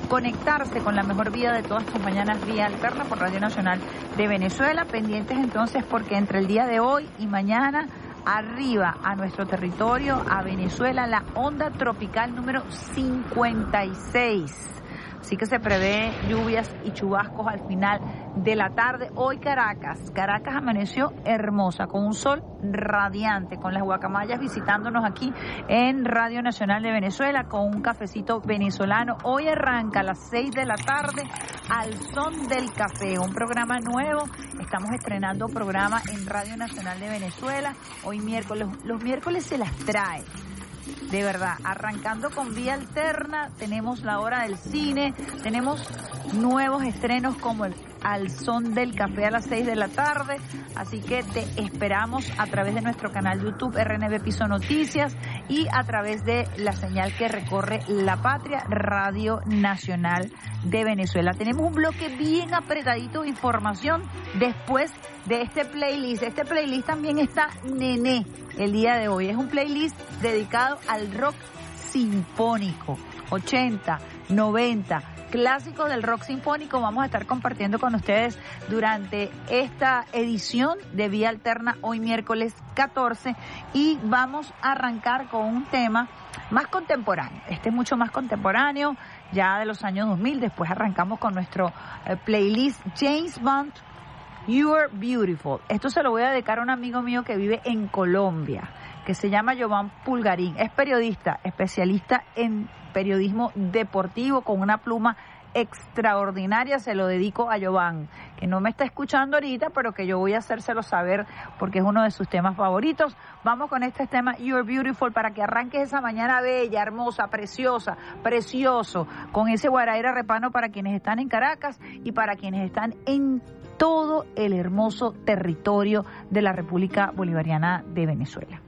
conectarse con la mejor vida de todas tus mañanas, Vía Alterna por Radio Nacional de Venezuela. Pendientes entonces porque entre el día de hoy y mañana arriba a nuestro territorio, a Venezuela, la onda tropical número 56. Así que se prevé lluvias y chubascos al final de la tarde. Hoy Caracas amaneció hermosa, con un sol radiante, con las guacamayas visitándonos aquí en Radio Nacional de Venezuela, con un cafecito venezolano. Hoy arranca a las 6 de la tarde Al Son del Café, un programa nuevo. Estamos estrenando programa en Radio Nacional de Venezuela. Hoy miércoles, los miércoles se las trae. De verdad, arrancando con Vía Alterna, tenemos la hora del cine, tenemos nuevos estrenos como el Al Son del Café a las 6 de la tarde, así que te esperamos a través de nuestro canal YouTube RNB Piso Noticias y a través de la señal que recorre la patria, Radio Nacional de Venezuela. Tenemos un bloque bien apretadito de información después de este playlist. Este playlist también está Nené el día de hoy. Es un playlist dedicado al rock sinfónico, 80, 90, clásicos del rock sinfónico. Vamos a estar compartiendo con ustedes durante esta edición de Vía Alterna hoy miércoles 14 y vamos a arrancar con un tema más contemporáneo. Este es mucho más contemporáneo, ya de los años 2000. Después arrancamos con nuestro playlist James Bond, You Are Beautiful. Esto se lo voy a dedicar a un amigo mío que vive en Colombia, que se llama Jovan Pulgarín. Es periodista, especialista en periodismo deportivo, con una pluma extraordinaria. Se lo dedico a Jovan, que no me está escuchando ahorita, pero que yo voy a hacérselo saber porque es uno de sus temas favoritos. Vamos con este tema, You Are Beautiful, para que arranques esa mañana bella, hermosa, preciosa, precioso, con ese guaraíra repano para quienes están en Caracas y para quienes están en todo el hermoso territorio de la República Bolivariana de Venezuela.